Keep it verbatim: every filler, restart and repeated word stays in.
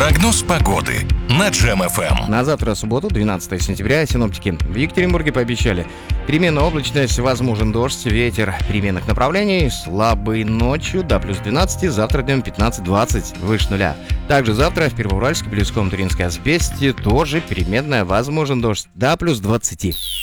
Прогноз погоды на Джем эф эм. На завтра, субботу, двенадцатое сентября, синоптики в Екатеринбурге пообещали переменная облачность, возможен дождь, ветер переменных направлений, слабый ночью до плюс двенадцати, завтра днем пятнадцать-двадцать, выше нуля. Также завтра в Первоуральске, Белиском, Туринской Азбесте тоже переменная, возможен дождь до плюс двадцати.